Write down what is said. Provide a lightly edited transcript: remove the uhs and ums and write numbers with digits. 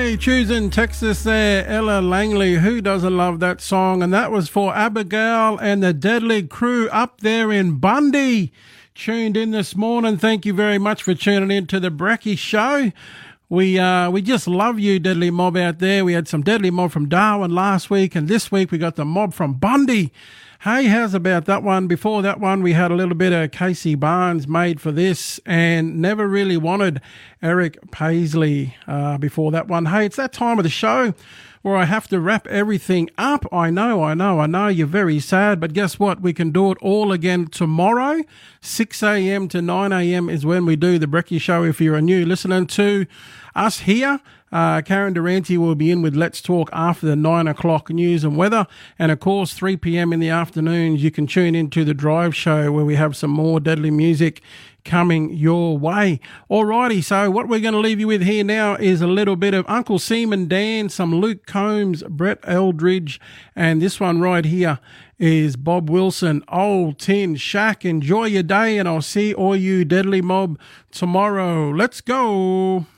Choosing Texas there, Ella Langley. Who doesn't love that song? And that was for Abigail and the Deadly Crew up there in Bundy. Tuned in this morning. Thank you very much for tuning in to the Brekkie Show. We just love you, Deadly Mob out there. We had some Deadly Mob from Darwin last week, and this week we got the mob from Bundy. Hey, how's about that one? Before that one, we had a little bit of Casey Barnes made for this, and Never Really Wanted Eric Paisley before that one. Hey, it's that time of the show where I have to wrap everything up. I know, you're very sad, but guess what? We can do it all again tomorrow. 6 a.m. to 9 a.m. is when we do the Brekkie Show. If you're a new listener to us here, Karen Durante will be in with Let's Talk after the 9 o'clock news and weather. And of course, 3 p.m. in the afternoons, you can tune into the Drive Show where we have some more deadly music coming your way. Alrighty, so what we're going to leave you with here now is a little bit of Uncle Seaman Dan, some Luke Combs, Brett Eldridge, and this one right here is Bob Wilson, Old Tin Shack. Enjoy your day, and I'll see all you Deadly Mob tomorrow. Let's go.